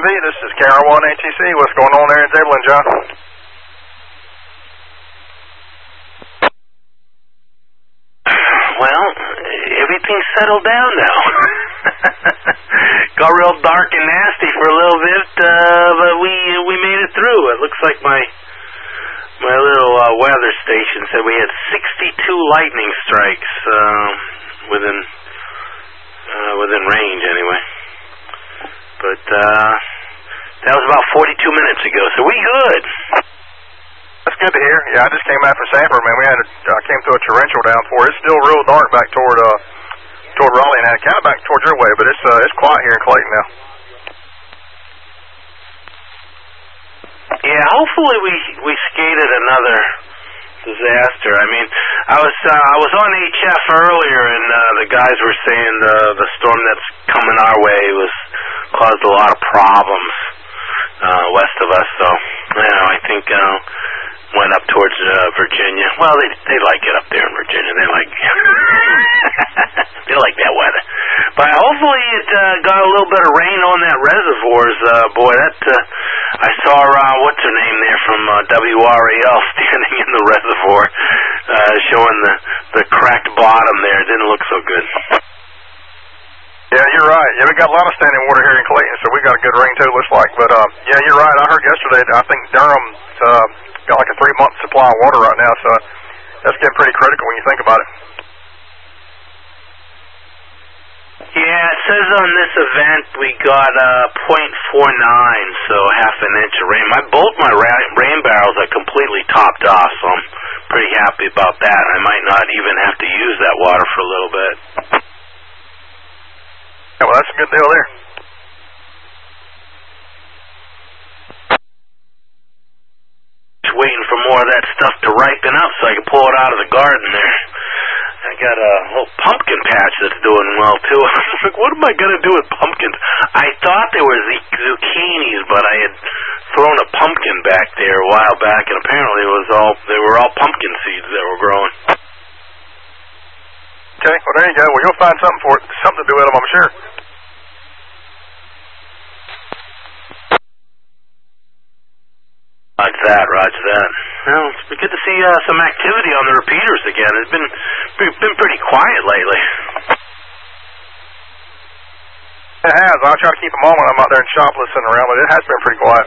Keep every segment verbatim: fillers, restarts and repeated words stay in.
M V, this is K R one A T C. What's going on there in Zebulon, John? Well, everything's settled down now. Got real dark and nasty for a little bit, uh, but we we made it through. It looks like my my little uh, weather station said we had sixty-two lightning strikes uh, within uh, within range, anyway. But uh, that was about forty-two minutes ago, so we good. That's good to hear. Yeah, I just came back from Sanford, man. We had a, uh, came through a torrential downpour. It's still real dark back toward uh, toward Raleigh, and kind of back towards your way, but it's uh, it's quiet here in Clayton now. Yeah, hopefully we we skated another disaster. I mean, I was uh, I was on H F earlier, and uh, the guys were saying the the storm that's coming our way was caused a lot of problems uh, west of us. So, you know, I think. Uh, Went up towards uh, Virginia. Well, they they like it up there in Virginia. They like they like that weather. But hopefully it uh, got a little bit of rain on that reservoirs. Uh, boy, that uh, I saw uh, what's her name there from uh, W R A L standing in the reservoir, uh, showing the the cracked bottom there. It didn't look so good. Yeah, you're right. Yeah, we got a lot of standing water here in Clayton, so we got a good rain too. Looks like. But uh, yeah, you're right. I heard yesterday. I think Durham. Uh, got like a three-month supply of water right now, so that's getting pretty critical when you think about it. Yeah, it says on this event we got uh, point four nine, so half an inch of rain. My both my ra- rain barrels are completely topped off, so I'm pretty happy about that. I might not even have to use that water for a little bit. Yeah, well, that's a good deal there. Waiting for more of that stuff to ripen up so I can pull it out of the garden there. I got a little pumpkin patch that's doing well too. I was like, what am I going to do with pumpkins? I thought they were zucchinis, but I had thrown a pumpkin back there a while back, and apparently it was all they were all pumpkin seeds that were growing. Okay, well there you go. Well, you'll find something for it, something to do with them, I'm sure. Roger that, roger that. Well, it's been good to see uh, some activity on the repeaters again. It's been been pretty quiet lately. It has. I try to keep them on when I'm out there in shop listening around, but it has been pretty quiet.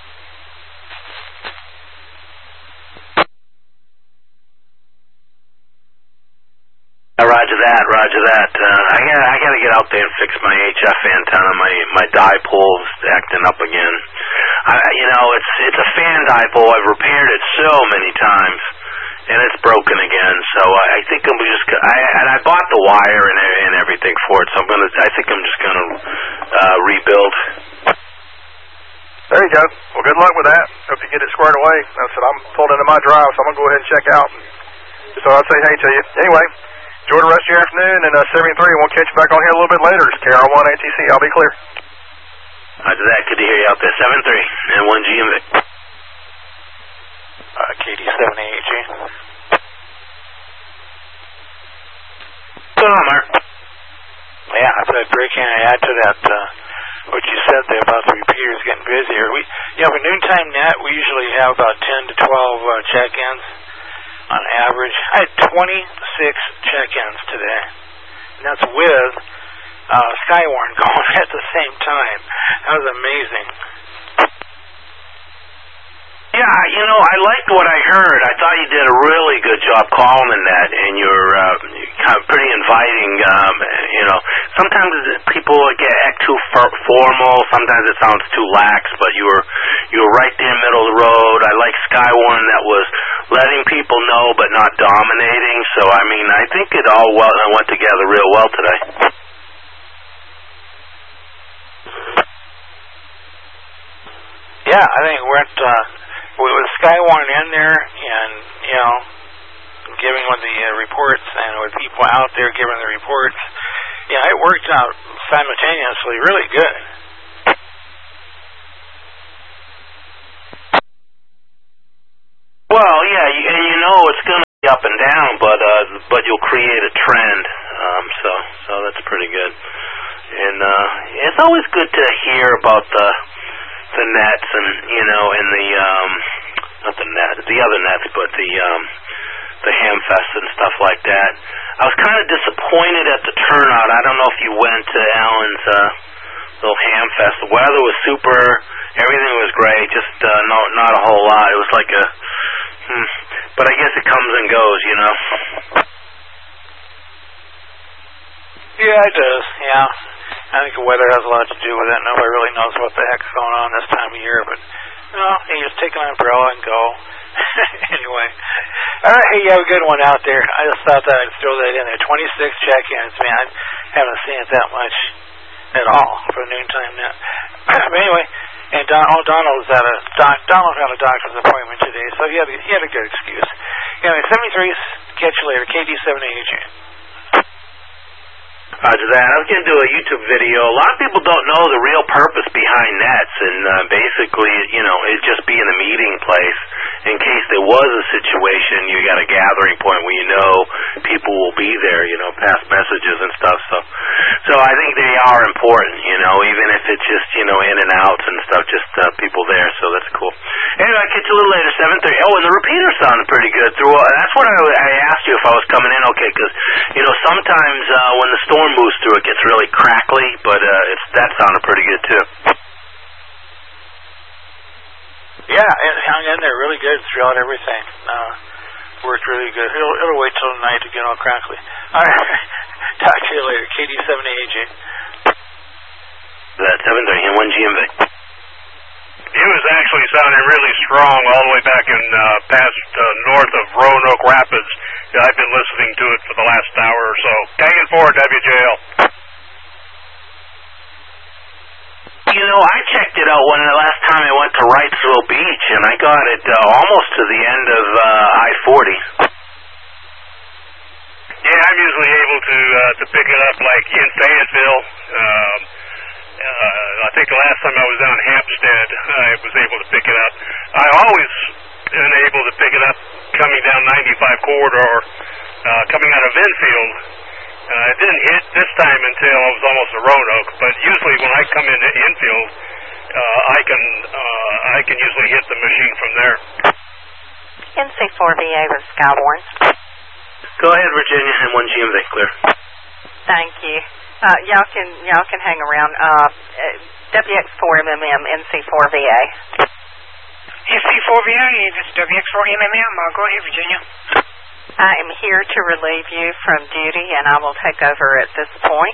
Roger that, roger that. Uh, I got I got to get out there and fix my H F antenna. My my dipole's acting up again. I, you know, it's it's a fan dipole. I've repaired it so many times, and it's broken again. So I, I think I'm just I and I bought the wire and and everything for it. So I'm gonna I think I'm just gonna uh, rebuild. There you go. Well, good luck with that. Hope you get it squared away. I said I'm pulled into my drive, so I'm gonna go ahead and check out. So I'll say hey to you. Anyway. Enjoy the rest of your afternoon, and uh, seven three, we'll catch you back on here a little bit later. It's K R one A T C. I'll be clear. Roger that. Good to hear you out there. seven three and one G M Vic. Uh, K D seven A H G. Go on, Mark. Yeah, I thought Greg can add to that, uh, what you said there about the repeaters getting busier. We, yeah, for noontime net, we usually have about ten to twelve uh, check-ins. On average, I had twenty-six check-ins today, and that's with uh, Skywarn going at the same time. That was amazing. Yeah, you know, I liked what I heard. I thought you did a really good job calling that, and you're uh, kind of pretty inviting. Um, you know, sometimes people get act too formal. Sometimes it sounds too lax. But you were you were right there, middle of the road. I like Skywarn that was letting people know but not dominating. So I mean, I think it all well went together real well today. Yeah, I think it went. Uh, with Skywarn in there, and you know, giving with the uh, reports, and with people out there giving the reports, yeah, it worked out simultaneously really good. Well, yeah, and you know it's going to be up and down, but uh, but you'll create a trend. Um, so so that's pretty good. And uh, it's always good to hear about the the nets and you know and the um, not the net, the other nets, but the um, the Hamfest and stuff like that. I was kind of disappointed at the turnout. I don't know if you went to Alan's uh, little Hamfest. The weather was super. Everything was great. Just uh, no, not a whole lot. It was like a. Hmm, but I guess it comes and goes, you know. Yeah, it does. Yeah, I think the weather has a lot to do with it. Nobody really knows what the heck's going on this time of year, but no, you just take an umbrella and go. Anyway, all right. Hey, you have a good one out there. I just thought that I'd throw that in there. twenty-six check-ins, man. I haven't seen it that much at all for noontime now. But anyway, and Don, oh, Donald's at a doc, Donald had a doctor's appointment today, so he had a, he had a good excuse. Anyway, seventy-three. Catch you later. K D seven A J. Roger that. I was going to do a YouTube video. A lot of people don't know the real purpose behind nets, and uh, basically, you know, it just being a meeting place in case there was a situation. You got a gathering point where you know people will be there. You know, pass messages and stuff. So, so I think they are important. You know, even if it's just you know in and outs and stuff, just uh, people there. So that's cool. Anyway, I'll catch you a little later. Seven thirty. Oh, and the repeater sounded pretty good through. Uh, that's what I, I asked you if I was coming in. Okay, because you know sometimes uh, when the storm moves through, it gets really crackly, but uh, it's that sounded pretty good too. Yeah, it hung in there really good throughout everything. Uh, worked really good. It'll, it'll wait till tonight to get all crackly. All right, talk to you later. K D seven A J. That seven thirty and one G M V. It was actually sounding really strong all the way back in uh, past uh, north of Roanoke Rapids. Yeah, I've been listening to it for the last hour or so. Hanging forward, W J L. You know, I checked it out when the last time I went to Wrightsville Beach, and I got it uh, almost to the end of uh, I forty. Yeah, I'm usually able to uh, to pick it up like in Fayetteville. Um, Uh, I think the last time I was down in Hampstead, I was able to pick it up. I always been able to pick it up coming down ninety-five corridor, uh, coming out of Enfield. Uh, it didn't hit this time until I was almost at Roanoke, but usually when I come into Enfield, uh, I can uh, I can usually hit the machine from there. N C four V A with Skywarn. Go ahead, Virginia, and one G M V, clear. Thank you. Uh, y'all can y'all can hang around. Uh, W X four M M M N C four V A. N C four V A, this is W X four M M M. Uh, go ahead, Virginia. I am here to relieve you from duty, and I will take over at this point.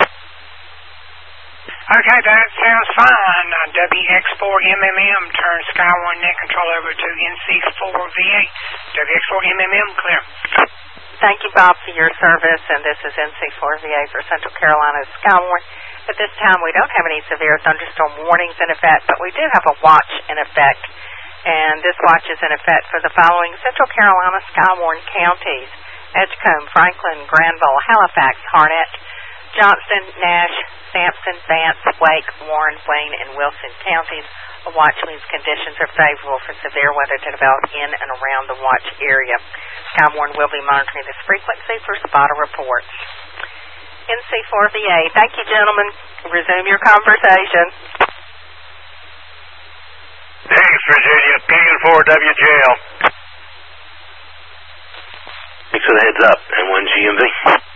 Okay, that sounds fine. Uh, W X four M M M, turn Skywarn net control over to N C four V A. W X four M M M, clear. Thank you, Bob, for your service, and this is N C four V A for Central Carolina's Skywarn. At this time, we don't have any severe thunderstorm warnings in effect, but we do have a watch in effect, and this watch is in effect for the following Central Carolina Skywarn counties: Edgecombe, Franklin, Granville, Halifax, Harnett, Johnston, Nash, Sampson, Vance, Wake, Warren, Wayne, and Wilson counties. A watch means conditions are favorable for severe weather to develop in and around the watch area. Skywarn will be monitoring this frequency for spotter reports. N C four V A, thank you, gentlemen. Resume your conversation. Thanks, Virginia. Pinging for W J L. Thanks for the heads up, and one G M V.